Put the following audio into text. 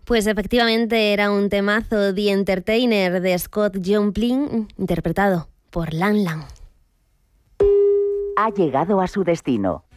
Pues efectivamente era un temazo, The Entertainer, de Scott Joplin, interpretado por Lan Lan. Ha llegado a su destino.